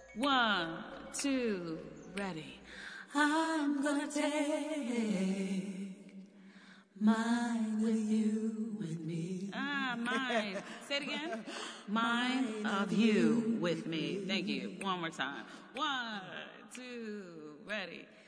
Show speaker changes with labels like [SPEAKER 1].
[SPEAKER 1] One, two, ready.
[SPEAKER 2] I'm gonna take mine with you, with me.
[SPEAKER 1] Mine. Say it again. Mine of you with me. Thank you. One more time. One, two, ready.